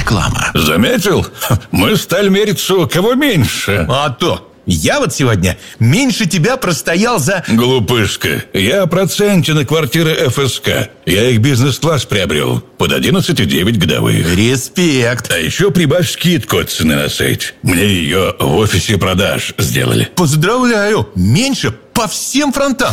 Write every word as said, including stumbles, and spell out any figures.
Реклама. Заметил? Мы стали мериться, у кого меньше. А то! Я вот сегодня меньше тебя простоял за... Глупышка, я о проценте на квартиры эф эс ка. Я их бизнес-класс приобрел под одиннадцать и девять годовых. Респект. А еще прибавь скидку от цены на сайте. Мне ее в офисе продаж сделали. Поздравляю. Меньше по всем фронтам.